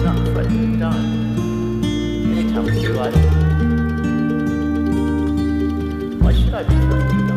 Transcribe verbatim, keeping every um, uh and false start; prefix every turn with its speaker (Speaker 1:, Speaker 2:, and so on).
Speaker 1: not afraid of the dark. Anytime we do, I... Why should I be afraid of the dark?